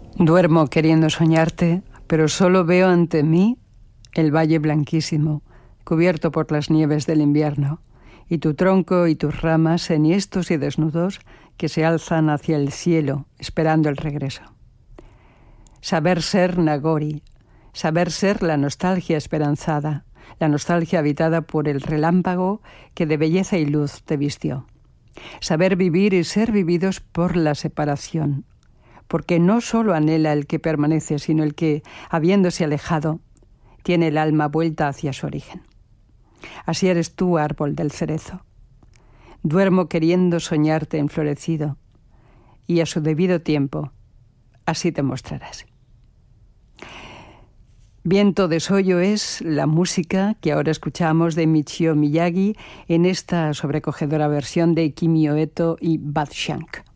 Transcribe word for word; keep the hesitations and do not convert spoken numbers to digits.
Duermo queriendo soñarte, pero solo veo ante mí el valle blanquísimo, cubierto por las nieves del invierno, y tu tronco y tus ramas enhiestos y desnudos que se alzan hacia el cielo, esperando el regreso. Saber ser Nagori, saber ser la nostalgia esperanzada, la nostalgia habitada por el relámpago que de belleza y luz te vistió. Saber vivir y ser vividos por la separación, porque no solo anhela el que permanece, sino el que, habiéndose alejado, tiene el alma vuelta hacia su origen. Así eres tú, árbol del cerezo. Duermo queriendo soñarte enflorecido, y a su debido tiempo, así te mostrarás. Viento de Soyo es la música que ahora escuchamos de Michio Miyagi en esta sobrecogedora versión de Kimi Ueto y Bud Shank.